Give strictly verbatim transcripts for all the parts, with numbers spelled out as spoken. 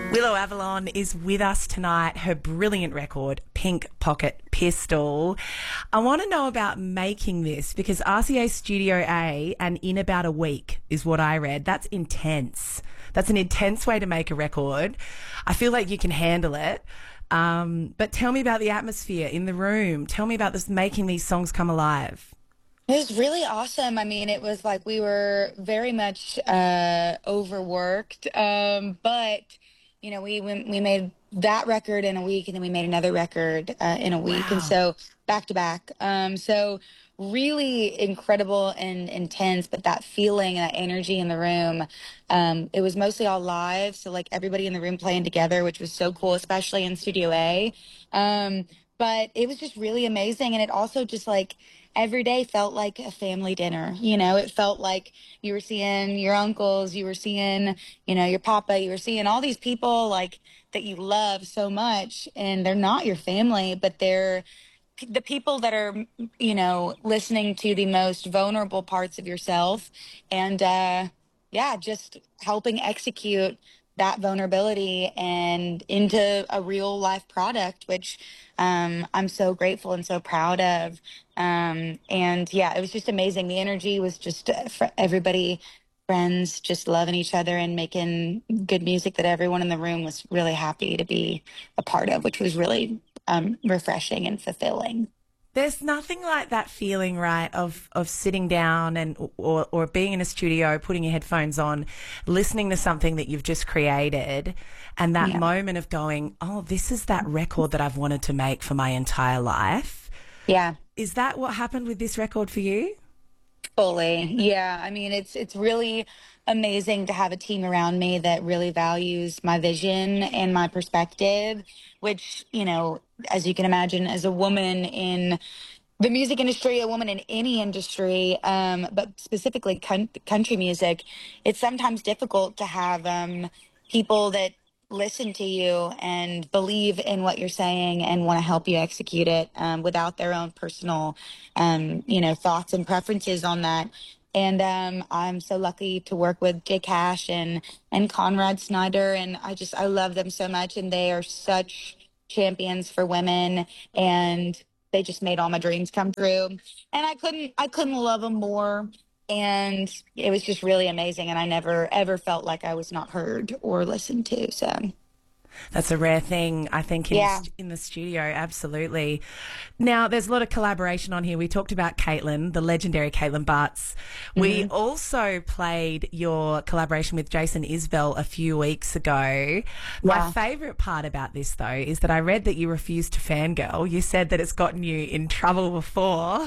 Willow Avalon is with us tonight. Her brilliant record, Pink Pocket Pistol. I want to know about making this because R C A Studio A and in about a week is what I read. That's intense. That's an intense way to make a record. I feel like you can handle it. Um, but tell me about the atmosphere in the room. Tell me about this making these songs come alive. It was really awesome. I mean, it was like we were very much uh, overworked, um, but you know, we we we made that record in a week, and then we made another record uh, in a week, and Wow. so back to back. Um, so really incredible and intense, but that feeling and that energy in the room, um, it was mostly all live. So like everybody in the room playing together, which was so cool, especially in Studio A. Um, but it was just really amazing, and it also just like every day felt like a family dinner. You know, it felt like you were seeing your uncles, you were seeing, you know, your papa, you were seeing all these people like that you love so much, and they're not your family, but they're the people that are, you know, listening to the most vulnerable parts of yourself, and uh yeah, just helping execute that vulnerability and into a real life product, which um, I'm so grateful and so proud of. Um, and yeah, it was just amazing. The energy was just uh, for everybody, friends, just loving each other and making good music that everyone in the room was really happy to be a part of, which was really um, refreshing and fulfilling. There's nothing like that feeling, right, of of sitting down and or or being in a studio, putting your headphones on, listening to something that you've just created, and that Yeah. moment of going, "Oh, this is that record that I've wanted to make for my entire life." Yeah. Is that what happened with this record for you? Fully. Yeah. I mean, it's it's really amazing to have a team around me that really values my vision and my perspective, which, you know, as you can imagine, as a woman in the music industry, a woman in any industry, um, but specifically coun- country music, it's sometimes difficult to have um, people that listen to you and believe in what you're saying and want to help you execute it um, without their own personal, um, you know, thoughts and preferences on that. And um, I'm so lucky to work with Jay Cash and and Conrad Snyder, and I just I love them so much, and they are such champions for women, and they just made all my dreams come true. And I couldn't I couldn't love them more. And it was just really amazing. And I never ever felt like I was not heard or listened to. So That's a rare thing, I think, in the, yeah. st- in the studio. Absolutely. Now, there's a lot of collaboration on here. We talked about Caitlin, the legendary Caitlin Butts. We Hmm. also played your collaboration with Jason Isbell a few weeks ago. My Yeah. favourite part about this, though, is that I read that you refused to fangirl. You said that it's gotten you in trouble before.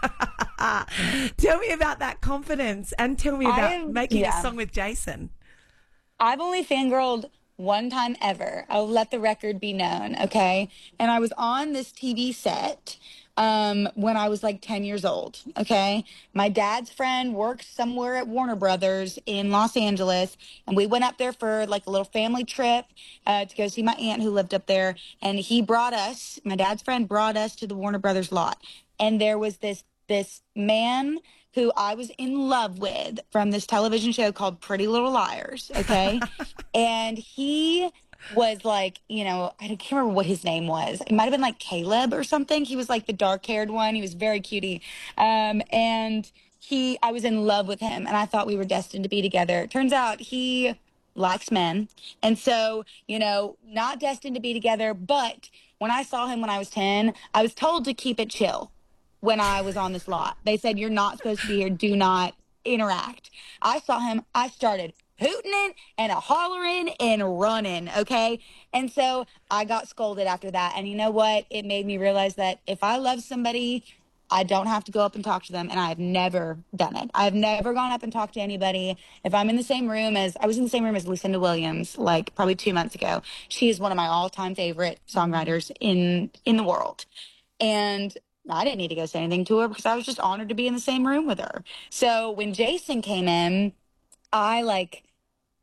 Tell me about that confidence and tell me about I making a yeah. song with Jason. I've only fangirled one time ever. I'll let the record be known, okay? And I was on this T V set um when I was like ten years old, okay? My dad's friend worked somewhere at Warner Brothers in Los Angeles, and we went up there for like a little family trip uh, to go see my aunt who lived up there, and he brought us, my dad's friend brought us to the Warner Brothers lot. And there was this this man who I was in love with from this television show called Pretty Little Liars, okay? And he was like, you know, I can't remember what his name was. It might have been like Caleb or something. He was like the dark-haired one. He was very cutie. Um, and he, I was in love with him, and I thought we were destined to be together. Turns out he likes men. And so, you know, not destined to be together, but when I saw him when I was ten, I was told to keep it chill when I was on this lot. They said, you're not supposed to be here. Do not interact. I saw him. I started hooting and a hollering and running. Okay. And so I got scolded after that. And you know what? It made me realize that if I love somebody, I don't have to go up and talk to them. And I've never done it. I've never gone up and talked to anybody. If I'm in the same room as I was in the same room as Lucinda Williams, like probably two months ago, she is one of my all time favorite songwriters in, in the world. And I didn't need to go say anything to her because I was just honored to be in the same room with her. So when Jason came in, I like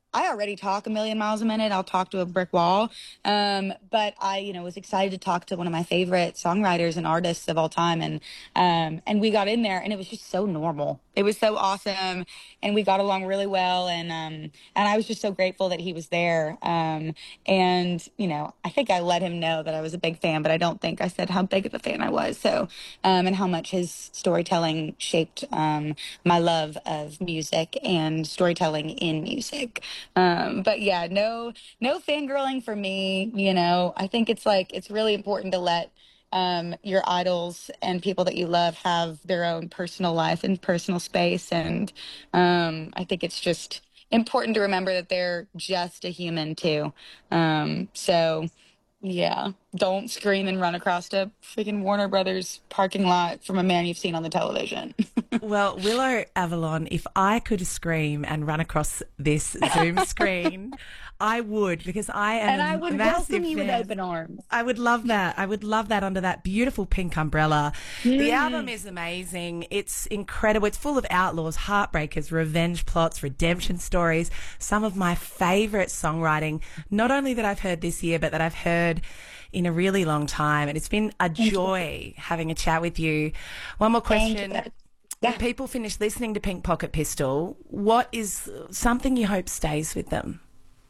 I already talk a million miles a minute. I'll talk to a brick wall. Um, but I, you know, was excited to talk to one of my favorite songwriters and artists of all time. And, um, and we got in there and it was just so normal. It was so awesome. And we got along really well. And, um, and I was just so grateful that he was there. Um, and, you know, I think I let him know that I was a big fan, but I don't think I said how big of a fan I was. So, um, and how much his storytelling shaped, um, my love of music and storytelling in music. Um, but yeah, no, no fangirling for me. You know, I think it's like, it's really important to let, um, your idols and people that you love have their own personal life and personal space. And, um, I think it's just important to remember that they're just a human too. Um, so yeah, don't scream and run across a freaking Warner Brothers parking lot from a man you've seen on the television. Well, Willow Avalon, if I could scream and run across this Zoom screen, I would, because I am And I a would massive welcome you with fan. open arms. I would love that. I would love that under that beautiful pink umbrella. The Mm. album is amazing. It's incredible. It's full of outlaws, heartbreakers, revenge plots, redemption stories. Some of my favourite songwriting, not only that I've heard this year, but that I've heard in a really long time. And it's been a joy having a chat with you. One more question. Thank you. When Yeah. people finish listening to Pink Pocket Pistol, what is something you hope stays with them?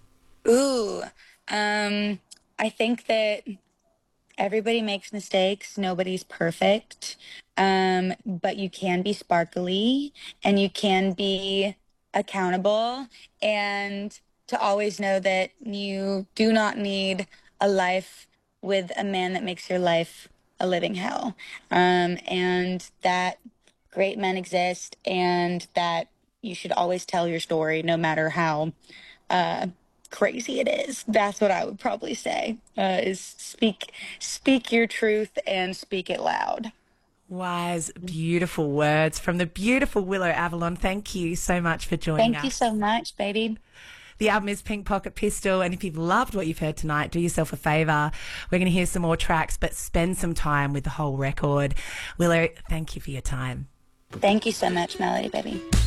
Ooh, um, I think that everybody makes mistakes. Nobody's perfect. Um, but you can be sparkly and you can be accountable and to always know that you do not need a life with a man that makes your life a living hell. Um, and that great men exist and that you should always tell your story no matter how uh, crazy it is. That's what I would probably say, uh, is speak speak your truth and speak it loud. Wise, beautiful words from the beautiful Willow Avalon. Thank you so much for joining Thank you us. so much, baby. The album is Pink Pocket Pistol, and if you've loved what you've heard tonight, do yourself a favour. We're going to hear some more tracks, but spend some time with the whole record. Willow, thank you for your time. Thank you so much, Melody, baby.